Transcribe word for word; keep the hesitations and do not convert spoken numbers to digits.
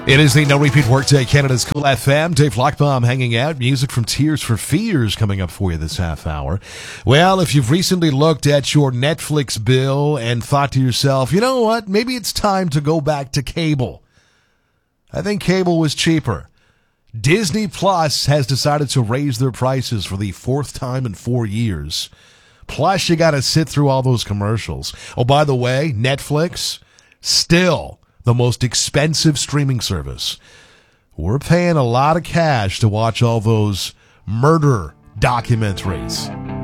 It is the No Repeat Workday, Canada's Cool F M. Dave Lockbaum hanging out. Music from Tears for Fears coming up for you this half hour. Well, if you've recently looked at your Netflix bill and thought to yourself, you know what, maybe it's time to go back to cable. I think cable was cheaper. Disney Plus has decided to raise their prices for the fourth time in four years. Plus, you got to sit through all those commercials. Oh, by the way, Netflix, still the most expensive streaming service. We're paying a lot of cash to watch all those murder documentaries.